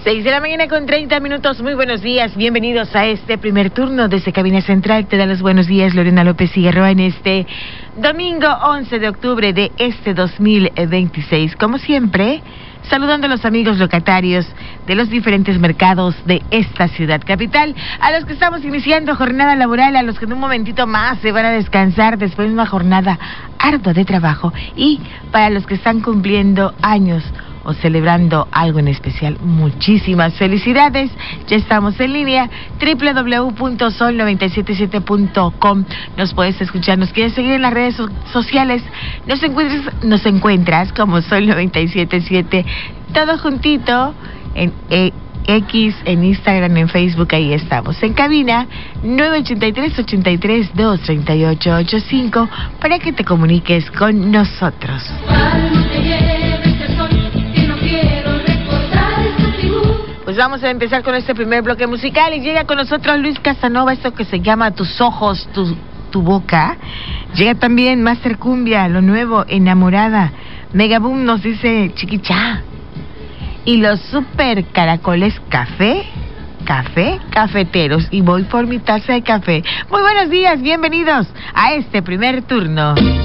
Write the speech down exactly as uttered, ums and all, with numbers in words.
seis de la mañana con treinta minutos, muy buenos días, bienvenidos a este primer turno desde Cabina Central. Te da los buenos días Lorena López Figueroa en este domingo once de octubre de este dos mil veintiséis. Como siempre, saludando a los amigos locatarios de los diferentes mercados de esta ciudad capital, a los que estamos iniciando jornada laboral, a los que en un momentito más se van a descansar después de una jornada ardua de trabajo, y para los que están cumpliendo años o celebrando algo en especial, muchísimas felicidades. Ya estamos en línea, doble u doble u doble u punto sol noventa y siete siete punto com. Nos puedes escuchar, nos quieres seguir en las redes so- sociales, nos encuentras, nos encuentras como Sol noventa y siete siete, todo juntito, en eh, X, en Instagram, en Facebook, ahí estamos. En cabina, nueve ocho tres, ocho tres, dos, tres ocho ocho cinco, para que te comuniques con nosotros. Pues vamos a empezar con este primer bloque musical y llega con nosotros Luis Casanova, esto que se llama Tus Ojos, Tu, tu Boca. Llega también Master Cumbia, lo nuevo, Enamorada. Megaboom nos dice Chiquichá. Y los super caracoles café, café, cafeteros. Y voy por mi taza de café. Muy buenos días, bienvenidos a este primer turno.